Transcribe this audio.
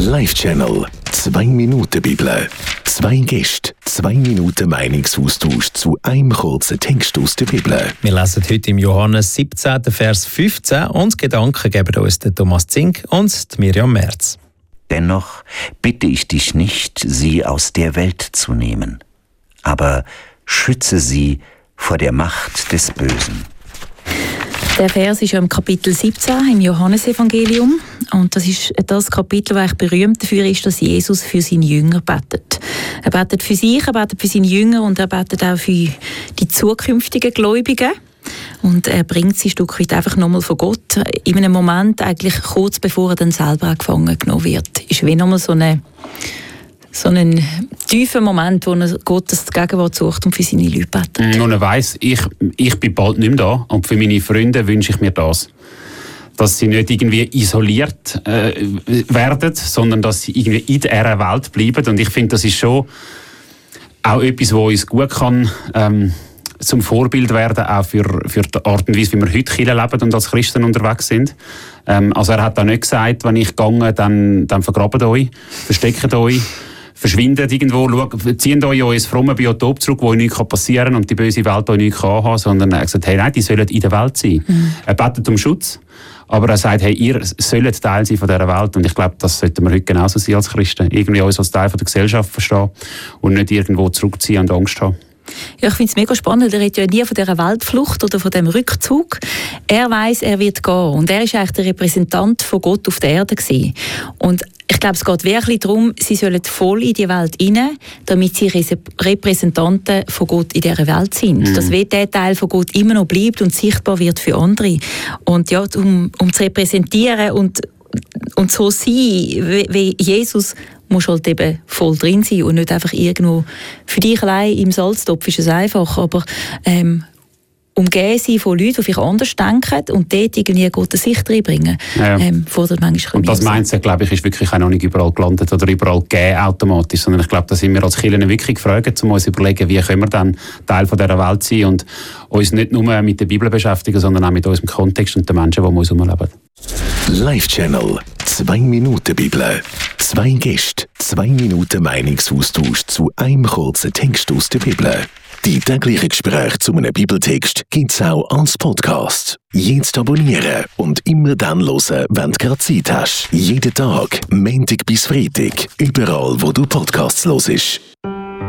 Live-Channel 2 Minuten Bibel. 2 Gäste, 2 Minuten Meinungsaustausch zu einem kurzen Text aus der Bibel. Wir lesen heute im Johannes 17. Vers 15 und Gedanken geben uns der Thomas Zink und die Miriam Merz. Dennoch bitte ich dich nicht, sie aus der Welt zu nehmen, aber schütze sie vor der Macht des Bösen. Der Vers ist ja im Kapitel 17 im Johannesevangelium. Und das ist das Kapitel, das berühmt dafür ist, dass Jesus für seine Jünger betet. Er betet für sich, er betet für seine Jünger und er betet auch für die zukünftigen Gläubigen. Und er bringt sie ein Stück weit einfach nochmal von Gott. In einem Moment, eigentlich kurz bevor er dann selber gefangen genommen wird, ist wie nochmal so ein tiefer Moment, wo er Gottes Gegenwart sucht und für seine Leute betet. Und er weiss, ich bin bald nicht mehr da und für meine Freunde wünsche ich mir das. Dass sie nicht irgendwie isoliert werden, sondern dass sie irgendwie in dieser Welt bleiben. Und ich finde, das ist schon auch etwas, was uns gut kann zum Vorbild werden, auch für die Art und Weise, wie wir heute Kirche leben und als Christen unterwegs sind. Also er hat da nicht gesagt, wenn ich gehe, dann vergrabt euch, versteckt euch, verschwindet irgendwo, zieht euch in euer frommes Biotop zurück, wo euch nichts passieren kann und die böse Welt euch nichts haben, sondern er hat gesagt, hey, nein, die sollen in der Welt sein. Er betet um Schutz, aber er sagt, hey, ihr sollt Teil sein von dieser Welt und ich glaube, das sollten wir heute genauso sein als Christen. Irgendwie uns als Teil von der Gesellschaft verstehen und nicht irgendwo zurückziehen und Angst haben. Ja, ich finde es mega spannend. Er redet ja nie von dieser Weltflucht oder von dem Rückzug. Er weiss, er wird gehen. Und er ist eigentlich der Repräsentant von Gott auf der Erde gewesen. Und ich glaube, es geht wirklich darum, sie sollen voll in die Welt hinein, damit sie Repräsentanten von Gott in dieser Welt sind. Dass der Teil von Gott immer noch bleibt und sichtbar wird für andere. Und ja, um zu repräsentieren und so sein wie Jesus, musst du halt eben voll drin sein und nicht einfach irgendwo für dich allein im Salztopf ist es einfach, aber umgeben sein von Leuten, die vielleicht anders denken und dort irgendwie eine gute Sicht reinbringen, fordert manchmal. Und das Mindset, glaube ich, ist wirklich auch noch nicht überall gelandet oder überall gegeben automatisch, sondern ich glaube, da sind wir als Kirche wirklich gefragt, um uns zu überlegen, wie können wir dann Teil von dieser Welt sein und uns nicht nur mit der Bibel beschäftigen, sondern auch mit unserem Kontext und den Menschen, die um uns herum leben. Live-Channel 2 Minuten Bibel. 2 Gäste, 2 Minuten Meinungsaustausch zu einem kurzen Text aus der Bibel. Die täglichen Gespräche zu einem Bibeltext gibt es auch als Podcast. Jetzt abonnieren und immer dann hören, wenn du gerade Zeit hast. Jeden Tag, Montag bis Freitag, überall wo du Podcasts hörst.